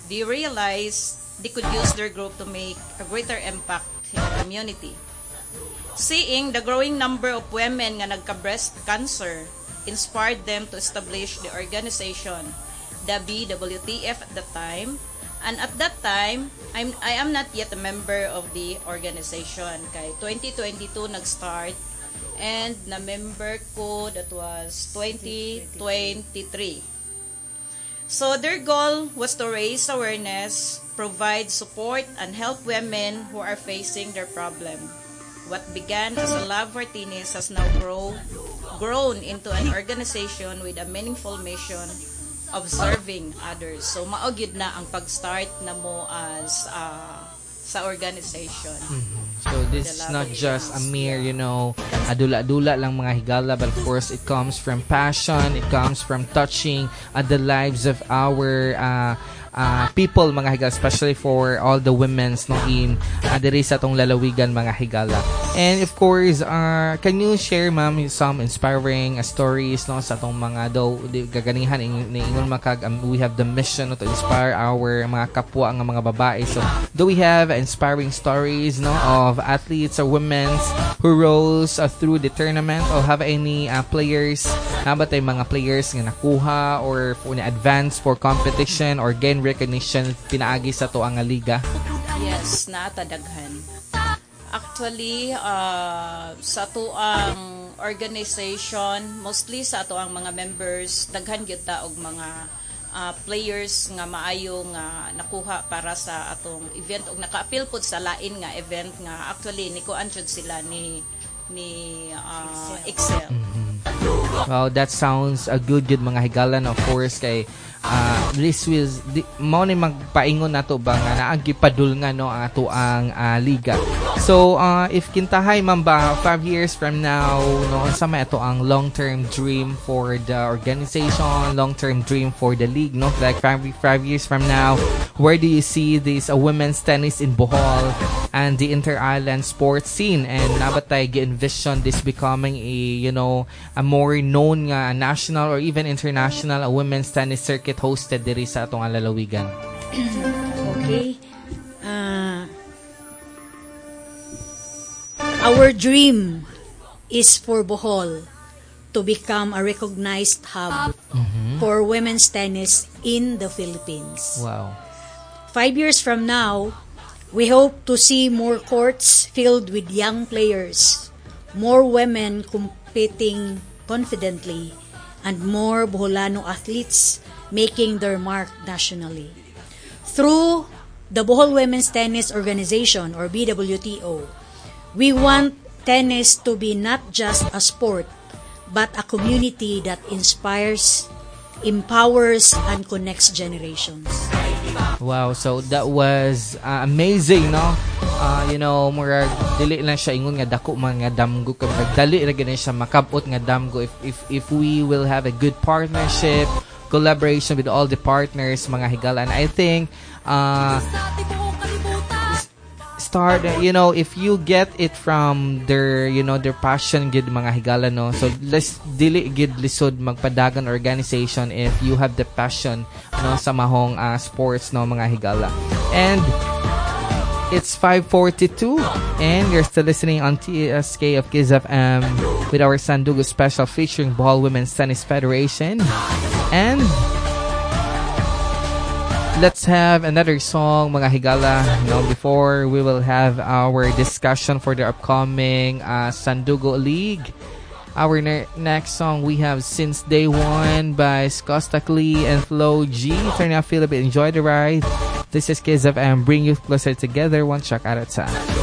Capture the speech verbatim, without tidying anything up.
they realized they could use their group to make a greater impact in the community. Seeing the growing number of women nga nagka-breast cancer inspired them to establish the organization, the B W T F at the time. And at that time, I'm, I am not yet a member of the organization. Kay twenty twenty-two nag-start, and na member ko that was twenty twenty-three. So their goal was to raise awareness, provide support, and help women who are facing their problem. What began as a love for tennis has now grow, grown into an organization with a meaningful mission of serving others. So maogyud na ang pag-start na mo as uh, sa organization. Mm-hmm. So this is not just a mere, you know, adula-dula lang mga higala, but of course it comes from passion, it comes from touching uh, the lives of our uh, uh, people mga higala, especially for all the women's no in uh, diri sa tong lalawigan mga higala. And of course, uh, can you share ma'am some inspiring uh, stories no sa tong mga daw gaganihan ni ingon makag um, we have the mission no, to inspire our mga kapwa nga mga babae. So do we have inspiring stories no of athletes or women who rose uh, through the tournament, or have any uh, players na ba tay mga players nga nakuha or for na advance for competition or gain recognition pinaagi sa to ang liga? Yes, naatadaghan. Actually, uh, sa to ang organization, mostly sa to ang mga members, daghan gyud ta og mga uh, players nga maayo nga nakuha para sa atong event og naka-appeal pud sa lain nga event nga actually ni kuan jud sila ni ni uh, Excel. Mm-hmm. Wow, that sounds a uh, good good mga higalan, of course kay uh, this was di, mao ni magpaingon nato ba nga naagi padulngan no ang ato ang uh, liga. So uh, if kintahay man ba five years from now no unsa may ato ang long-term dream for the organization, long-term dream for the league no, like five, five years from now, where do you see this uh, women's tennis in Bohol and the inter-island sports scene, and nabatay gi-envision this becoming a you know a more known nga national or even international a women's tennis circuit hosted diri sa atong lalawigan? Okay. Uh, our dream is for Bohol to become a recognized hub mm-hmm. for women's tennis in the Philippines. Wow. Five years from now, we hope to see more courts filled with young players, more women competing confidently, and more Boholano athletes making their mark nationally. Through the Bohol Women's Tennis Organization, or B W T O, we want tennis to be not just a sport, but a community that inspires, empowers, and connects generations. Wow, so that was uh, amazing, no? Uh, you know, murag dili lang siya ingon nga dako man nga damgo kag dali ra gani siya makabot nga damgo if if if we will have a good partnership, collaboration with all the partners mga higala. And I think uh start, you know, if you get it from their, you know, their passion gid mga higala, no, so let's dili gid lisod magpadagan organization if you have the passion no sa mahong uh, sports no mga higala. And it's five forty-two and you're still listening on T S K of Kids F M with our Sandugo special featuring Bohol Women's Tennis Federation. And let's have another song mga higala, you know, before we will have our discussion for the upcoming uh, Sandugo League. Our ne- next song we have Since Day One by Skostak Lee and Flo G. Turn out, feel a bit, enjoy the ride. This is Kids F M, bring you closer together one track at a time.